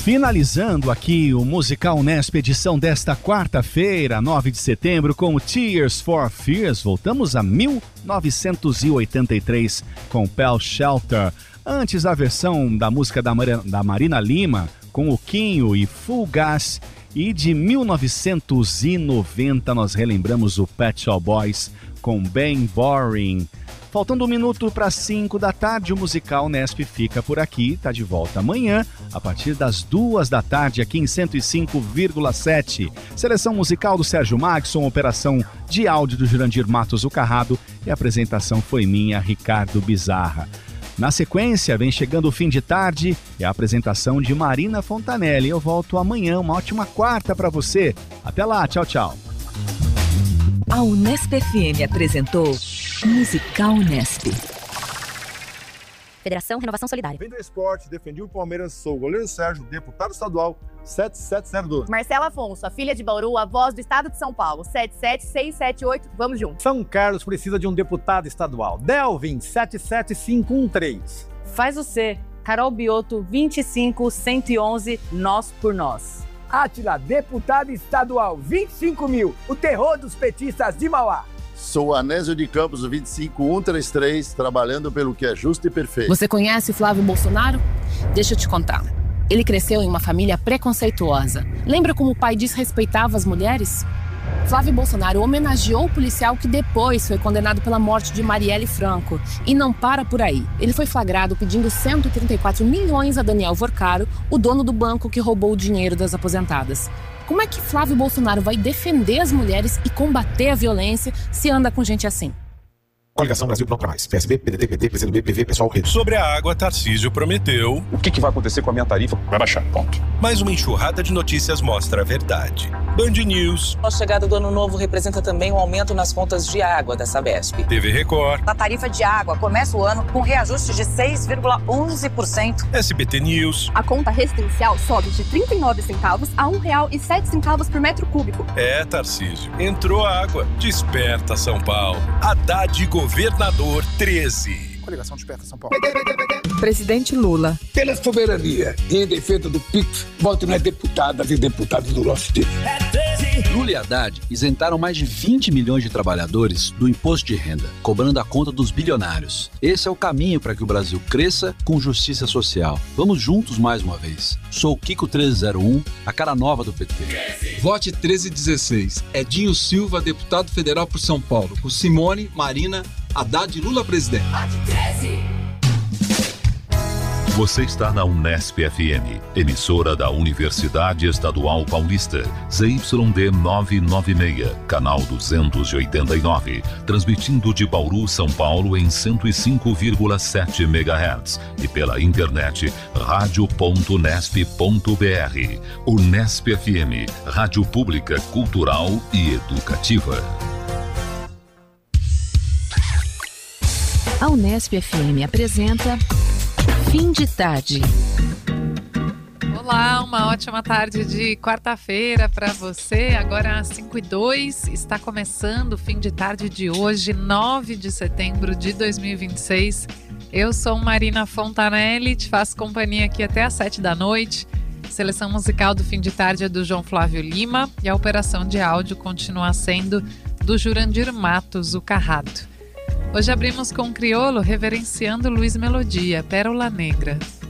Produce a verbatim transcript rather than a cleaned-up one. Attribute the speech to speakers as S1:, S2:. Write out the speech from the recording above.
S1: Finalizando aqui o Musical Unesp edição desta quarta-feira, nove de setembro, com o Tears for Fears. Voltamos a mil novecentos e oitenta e três com Pell Shelter. Antes a versão da música da, Mar- da Marina Lima com o Quinho e Full Gas. E de mil novecentos e noventa nós relembramos o Pet Shop Boys com Bem Boring. Faltando um minuto para cinco da tarde, o Musical Unesp fica por aqui. Está de volta amanhã, a partir das duas da tarde, aqui em cento e cinco vírgula sete. Seleção musical do Sérgio Magson, operação de áudio do Jurandir Matos o Carrado e a apresentação foi minha, Ricardo Bizarra. Na sequência, vem chegando o fim de tarde e a apresentação de Marina Fontanelli. Eu volto amanhã, uma ótima quarta para você. Até lá, tchau, tchau.
S2: A Unesp F M apresentou Musical Unesp.
S3: Federação Renovação Solidária.
S4: Vem do esporte, defendi o Palmeiras, sou o goleiro Sérgio, deputado estadual sete sete zero dois.
S5: Marcela Afonso, a filha de Bauru, a voz do estado de São Paulo, sete sete seis sete oito, vamos juntos.
S6: São Carlos precisa de um deputado estadual, Delvin sete sete cinco um três.
S7: Faz o C, Carol Bioto vinte e cinco cento e onze, Nós por Nós.
S8: Átila, deputado estadual, vinte e cinco mil, o terror dos petistas de Mauá.
S9: Sou Anésio de Campos, vinte e cinco mil cento e trinta e três, trabalhando pelo que é justo e perfeito.
S10: Você conhece Flávio Bolsonaro? Deixa eu te contar. Ele cresceu em uma família preconceituosa. Lembra como o pai desrespeitava as mulheres? Flávio Bolsonaro homenageou o policial que depois foi condenado pela morte de Marielle Franco. E não para por aí. Ele foi flagrado pedindo cento e trinta e quatro milhões a Daniel Vorcaro, o dono do banco que roubou o dinheiro das aposentadas. Como é que Flávio Bolsonaro vai defender as mulheres e combater a violência se anda com gente assim?
S11: Coligação Brasil Pronto Pra Mais. P S B, P D T, P T, P C do B, P V, Pessoal, Rede.
S12: Sobre a água, Tarcísio prometeu...
S11: O que, que vai acontecer com a minha tarifa? Vai baixar, ponto.
S12: Mais uma enxurrada de notícias mostra a verdade. Band News.
S13: A chegada do ano novo representa também um aumento nas contas de água da Sabesp.
S12: T V Record.
S14: A tarifa de água começa o ano com reajuste de seis vírgula onze por cento.
S12: S B T News.
S15: A conta residencial sobe de trinta e nove centavos a um real e sete centavos por metro cúbico.
S12: É, Tarcísio. Entrou água. Desperta São Paulo. Haddad governador treze.
S11: Coligação Desperta São Paulo.
S2: Presidente Lula.
S16: Pela soberania e em defesa do P I X, vote nas deputadas e deputados do nosso tempo.
S17: Lula e Haddad isentaram mais de vinte milhões de trabalhadores do imposto de renda, cobrando a conta dos bilionários. Esse é o caminho para que o Brasil cresça com justiça social. Vamos juntos mais uma vez. Sou o Kiko treze zero um, a cara nova do P T.
S18: Vote treze dezesseis. Edinho Silva, deputado federal por São Paulo. Com Simone, Marina, Haddad e Lula presidente. Vote treze.
S19: Você está na Unesp F M, emissora da Universidade Estadual Paulista, Z Y D novecentos e noventa e seis, canal duzentos e oitenta e nove, transmitindo de Bauru, São Paulo em cento e cinco vírgula sete megahertz e pela internet rádio ponto unesp ponto br. Unesp F M, rádio pública, cultural e educativa.
S2: A Unesp F M apresenta Fim de Tarde.
S20: Olá, uma ótima tarde de quarta-feira para você. Agora às cinco e dois, está começando o Fim de Tarde de hoje, nove de setembro de dois mil e vinte e seis. Eu sou Marina Fontanelli, te faço companhia aqui até às sete da noite. A seleção musical do Fim de Tarde é do João Flávio Lima e a operação de áudio continua sendo do Jurandir Matos, o Carrado. Hoje abrimos com Criolo reverenciando Luiz Melodia, Pérola Negra.